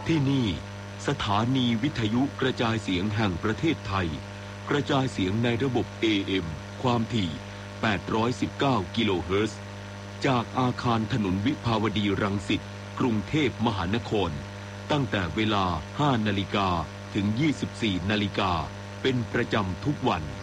ที่นี่สถานีวิทยุกระจายเสียงแห่งประเทศไทยกระจายเสียงในระบบ AM ความถี่819กิโลเฮิรตซ์จากอาคารถนนวิภาวดีรังสิตกรุงเทพมหานครตั้งแต่เวลา 5 นาฬิกาถึง 24 นาฬิกาเป็นประจำทุกวัน